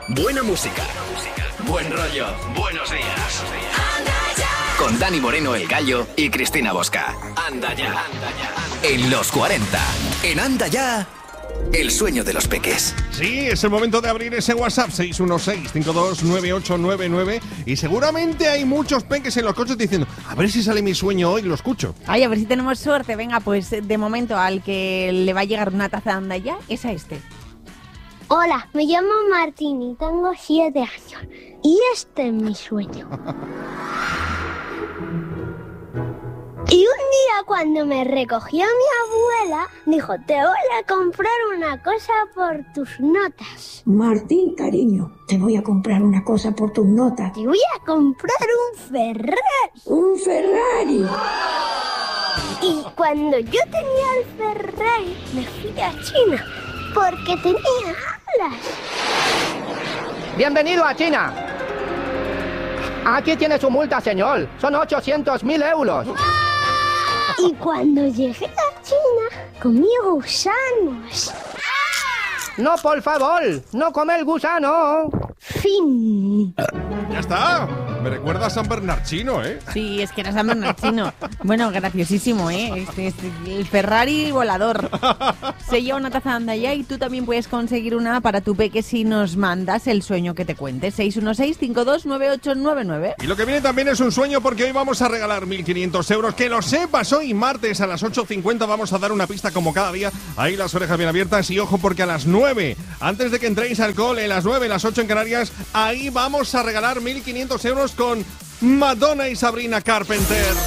Buena música. Buen rollo. Buenos días. Con Dani Moreno, el Gallo, y Cristina Bosca. Anda ya. En los 40. En Anda ya. El sueño de los peques. Sí, es el momento de abrir ese WhatsApp 616-529899 y seguramente hay muchos peques en los coches diciendo a ver si sale mi sueño hoy, lo escucho. Ay, a ver si tenemos suerte. Venga, pues de momento al que le va a llegar una taza de Anda ya es a este. Hola, me llamo Martín y tengo 7 años y este es mi sueño. Y un día cuando me recogió mi abuela, dijo, te voy a comprar una cosa por tus notas. Martín, cariño, te voy a comprar una cosa por tus notas. Te voy a comprar un Ferrari. ¡Un Ferrari! Y cuando yo tenía el Ferrari, me fui a China, porque tenía alas. Bienvenido a China. Aquí tiene su multa, señor. Son 800.000 euros. Y cuando llegué a China, comí gusanos. No, por favor, no comer gusano. Fin. Ya está. Me recuerda a San Bernardino, ¿eh? Sí, es que era San Bernardino. Bueno, graciosísimo, ¿eh? El Ferrari volador. Se lleva una taza de Anda ya y tú también puedes conseguir una para tu peque si nos mandas el sueño que te cuente. 616-529899. Y lo que viene también es un sueño porque hoy vamos a regalar 1.500 euros. Que lo sepas, hoy martes a las 8:50 vamos a dar una pista como cada día. Ahí las orejas bien abiertas y ojo porque a las 9, antes de que entréis al cole, las 9, las 8 en Canarias, ahí vamos a regalar 1.500 euros con Madonna y Sabrina Carpenter.